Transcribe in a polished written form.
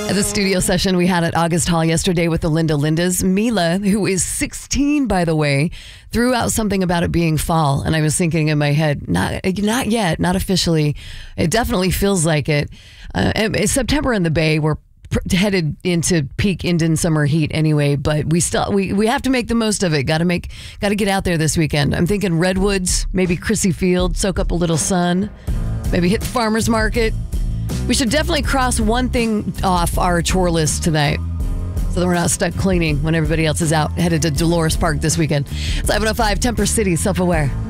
At the studio session we had at August Hall yesterday with the Lindas, Mila, who is 16, by the way, threw out something about it being fall. And I was thinking in my head, not yet, not officially. It definitely feels like it. It's September in the Bay. We're headed into peak Indian summer heat anyway, but we have to make the most of it. Got to get out there this weekend. I'm thinking redwoods, maybe Crissy Field, soak up a little sun, maybe hit the farmer's market. We should definitely cross one thing off our chore list tonight so that we're not stuck cleaning when everybody else is out, headed to Dolores Park this weekend. 7:05, Temper City, Self-Aware.